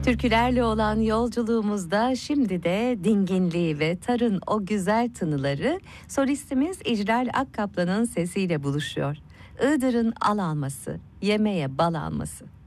Türkülerle olan yolculuğumuzda şimdi de dinginliği ve tarın o güzel tınıları solistimiz İclal Akkaplan'ın sesiyle buluşuyor. Iğdır'ın al alması, yemeğe bal alması.